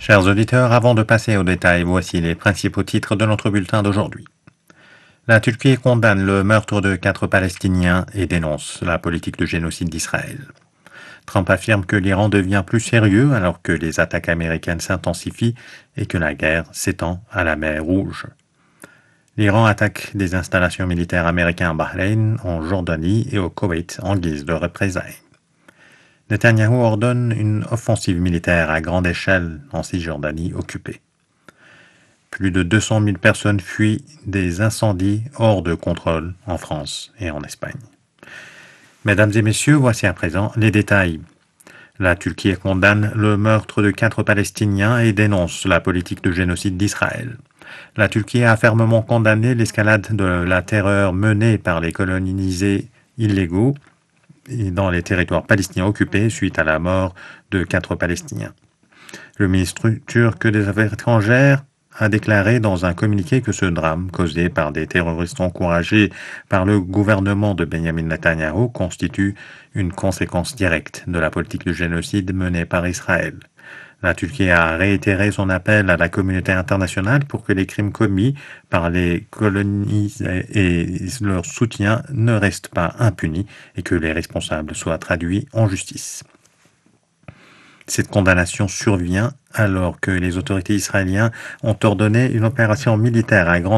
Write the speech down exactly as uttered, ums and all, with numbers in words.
Chers auditeurs, avant de passer aux détails, voici les principaux titres de notre bulletin d'aujourd'hui. La Turquie condamne le meurtre de quatre Palestiniens et dénonce la politique de génocide d'Israël. Trump affirme que l'Iran devient plus sérieux alors que les attaques américaines s'intensifient et que la guerre s'étend à la mer Rouge. L'Iran attaque des installations militaires américaines en Bahreïn, en Jordanie et au Koweït en guise de représailles. Netanyahou ordonne une offensive militaire à grande échelle en Cisjordanie occupée. Plus de deux cent mille personnes fuient des incendies hors de contrôle en France et en Espagne. Mesdames et messieurs, voici à présent les détails. La Turquie condamne le meurtre de quatre Palestiniens et dénonce la politique de génocide d'Israël. La Turquie a fermement condamné l'escalade de la terreur menée par les colonisés illégaux dans les territoires palestiniens occupés suite à la mort de quatre Palestiniens. Le ministre turc des Affaires étrangères a déclaré dans un communiqué que ce drame, causé par des terroristes encouragés par le gouvernement de Benjamin Netanyahou, constitue une conséquence directe de la politique de génocide menée par Israël. La Turquie a réitéré son appel à la communauté internationale pour que les crimes commis par les colonisés et leur soutien ne restent pas impunis et que les responsables soient traduits en justice. Cette condamnation survient alors que les autorités israéliennes ont ordonné une opération militaire à grande